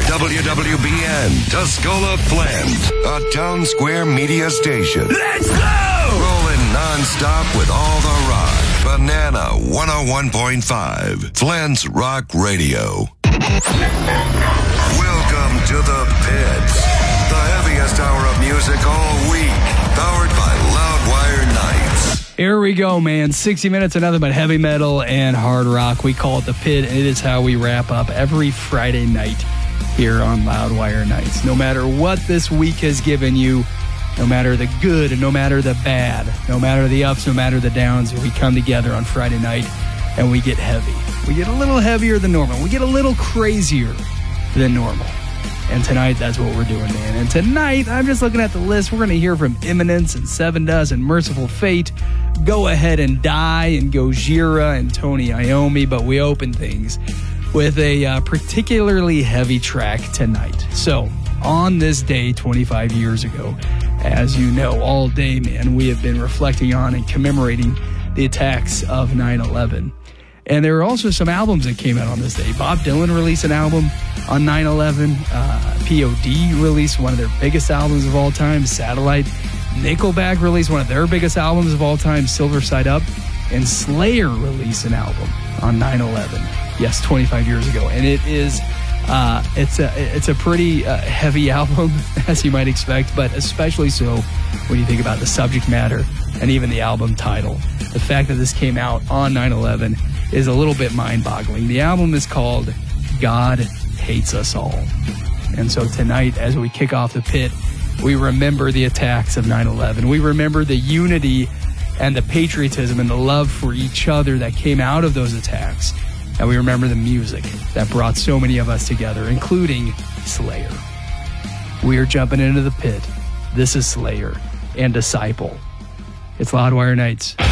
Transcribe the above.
WWBN, Tuscola Flint, a Town Square media station. Let's go! Rolling non-stop with all the rock. Banana 101.5, Flint's Rock Radio. Welcome to the pit. The heaviest hour of music all week. Powered by Loudwire Nights. Here we go, man. 60 minutes of nothing but heavy metal and hard rock. We call it the pit, and it is how we wrap up every Friday night here on Loudwire Nights. No matter what this week has given you, no matter the good and no matter the bad, no matter the ups, no matter the downs, we come together on Friday night and we get heavy. We get a little heavier than normal. We get a little crazier than normal. And tonight, that's what we're doing, man. And tonight, I'm just looking at the list. We're going to hear from Imminence and Sevendust and Merciful Fate, Go Ahead and Die and Gojira and Tony Iommi. But we open things with a particularly heavy track tonight. So, on this day 25 years ago, as you know, all day, man, we have been reflecting on and commemorating the attacks of 9/11. And there were also some albums that came out on this day. Bob Dylan released an album on 9/11. POD released one of their biggest albums of all time, Satellite. Nickelback released one of their biggest albums of all time, Silver Side Up. And Slayer released an album on 9/11. Yes, 25 years ago. And it is, it's a pretty heavy album, as you might expect, but especially so when you think about the subject matter and even the album title. The fact that this came out on 9/11 is a little bit mind-boggling. The album is called God Hates Us All. And so tonight, as we kick off the pit, we remember the attacks of 9/11. We remember the unity and the patriotism and the love for each other that came out of those attacks. And we remember the music that brought so many of us together, including Slayer. We are jumping into the pit. This is Slayer and Disciple. It's Loudwire Nights.